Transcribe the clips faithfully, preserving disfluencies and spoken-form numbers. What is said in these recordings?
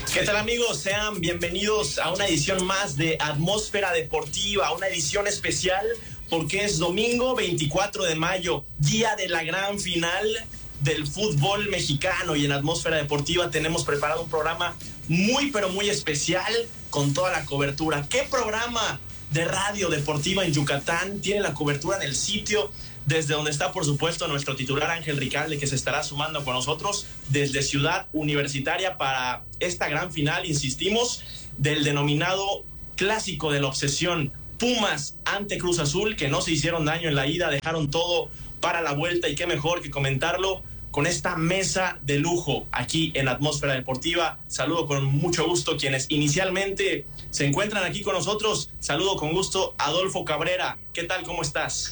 ¿Qué tal, amigos? Sean bienvenidos a una edición más de Atmósfera Deportiva, una edición especial porque es domingo veinticuatro de mayo, día de la gran final del fútbol mexicano, y en Atmósfera Deportiva tenemos preparado un programa muy pero muy especial con toda la cobertura. ¿Qué programa de radio deportiva en Yucatán tiene la cobertura en el sitio? Desde donde está, por supuesto, nuestro titular Ángel Ricalde, que se estará sumando con nosotros desde Ciudad Universitaria para esta gran final, insistimos, del denominado Clásico de la Obsesión. Pumas ante Cruz Azul, que no se hicieron daño en la ida, dejaron todo para la vuelta, y qué mejor que comentarlo con esta mesa de lujo aquí en Atmósfera Deportiva. Saludo con mucho gusto quienes inicialmente se encuentran aquí con nosotros. Saludo con gusto a Adolfo Cabrera. ¿Qué tal? ¿Cómo estás?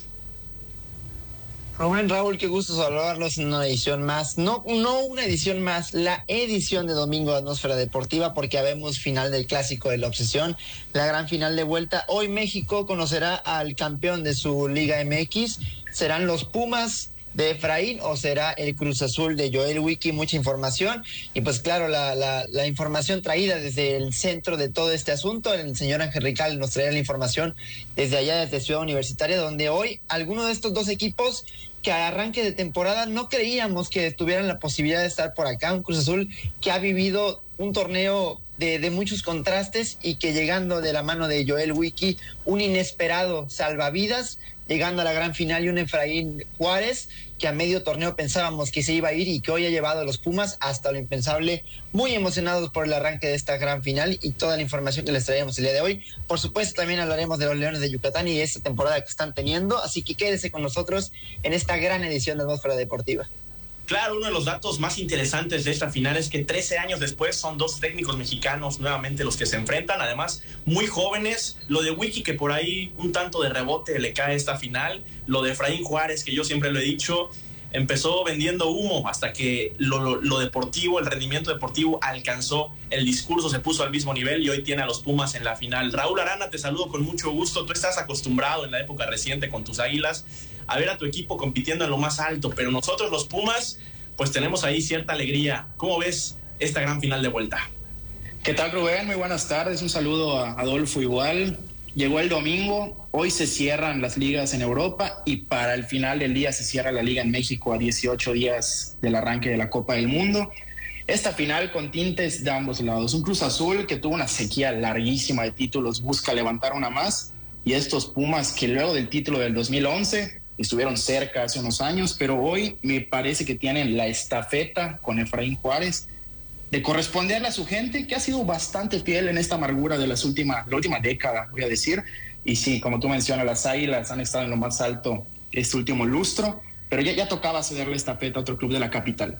Rubén, Raúl, qué gusto saludarlos en una edición más, no, no una edición más, la edición de domingo de Atmósfera Deportiva, porque habemos final del Clásico de la Obsesión, la gran final de vuelta. Hoy México conocerá al campeón de su Liga M X, serán los Pumas de Efraín o será el Cruz Azul de Joel Wiki. Mucha información, y pues claro, la, la, la información traída desde el centro de todo este asunto. El señor Ángel Ricalde nos traerá la información desde allá, desde Ciudad Universitaria, donde hoy alguno de estos dos equipos que a arranque de temporada no creíamos que tuvieran la posibilidad de estar por acá. Un Cruz Azul que ha vivido un torneo de, de muchos contrastes, y que llegando de la mano de Joel Wiki, un inesperado salvavidas, llegando a la gran final, y un Efraín Juárez que a medio torneo pensábamos que se iba a ir, y que hoy ha llevado a los Pumas hasta lo impensable. Muy emocionados por el arranque de esta gran final y toda la información que les traíamos el día de hoy. Por supuesto, también hablaremos de los Leones de Yucatán y de esta temporada que están teniendo, así que quédese con nosotros en esta gran edición de Atmósfera Deportiva. Claro, uno de los datos más interesantes de esta final es que trece años después son dos técnicos mexicanos nuevamente los que se enfrentan, además muy jóvenes. Lo de Wiki, que por ahí un tanto de rebote le cae a esta final. Lo de Efraín Juárez, que yo siempre lo he dicho, empezó vendiendo humo hasta que lo, lo, lo deportivo, el rendimiento deportivo alcanzó el discurso, se puso al mismo nivel, y hoy tiene a los Pumas en la final. Raúl Arana, te saludo con mucho gusto. Tú estás acostumbrado en la época reciente con tus Águilas a ver a tu equipo compitiendo en lo más alto, pero nosotros los Pumas pues tenemos ahí cierta alegría. ¿Cómo ves esta gran final de vuelta? ¿Qué tal, Rubén? Muy buenas tardes, un saludo a Adolfo igual. Llegó el domingo, hoy se cierran las ligas en Europa, y para el final del día se cierra la liga en México a dieciocho días del arranque de la Copa del Mundo. Esta final con tintes de ambos lados. Un Cruz Azul que tuvo una sequía larguísima de títulos, busca levantar una más, y estos Pumas que luego del título del dos mil once estuvieron cerca hace unos años, pero hoy me parece que tienen la estafeta con Efraín Juárez de corresponderle a su gente, que ha sido bastante fiel en esta amargura de las últimas, la última década, voy a decir. Y sí, como tú mencionas, las Águilas han estado en lo más alto este último lustro, pero ya, ya tocaba cederle estafeta a otro club de la capital.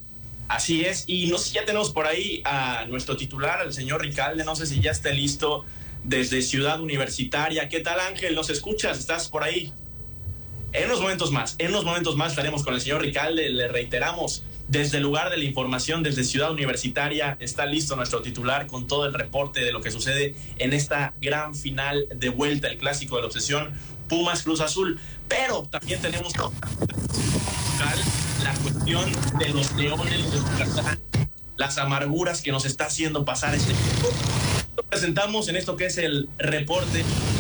Así es, y no sé si ya tenemos por ahí a nuestro titular, el señor Ricalde, no sé si ya esté listo desde Ciudad Universitaria. ¿Qué tal, Ángel? ¿Nos escuchas? ¿Estás por ahí? En unos momentos más, en unos momentos más estaremos con el señor Ricalde. Le reiteramos, desde el lugar de la información, desde Ciudad Universitaria, está listo nuestro titular con todo el reporte de lo que sucede en esta gran final de vuelta, el Clásico de la Obsesión, Pumas Cruz Azul. Pero también tenemos la cuestión de los Leones de Yucatán, las amarguras que nos está haciendo pasar este tiempo. Presentamos en esto que es el reporte